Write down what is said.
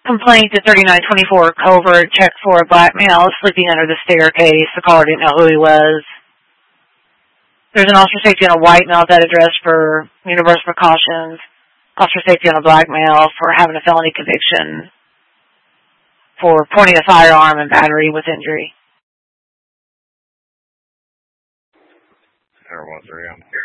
Complaint to 3924 Covert, check for a black male sleeping under the staircase. The caller didn't know who he was. There's an officer safety on a white male at that address for universal precautions. Officer safety on a black male for having a felony conviction for pointing a firearm and battery with injury. 013.